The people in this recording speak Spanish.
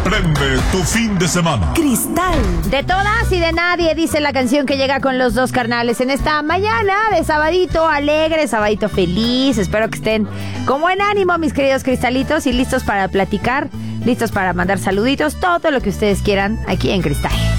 Prende tu fin de semana. Cristal. De todas y de nadie, dice la canción que llega con los dos carnales en esta mañana de sabadito alegre, sabadito feliz. Espero que estén con buen ánimo, mis queridos cristalitos, y listos para platicar, listos para mandar saluditos, todo lo que ustedes quieran aquí en Cristal.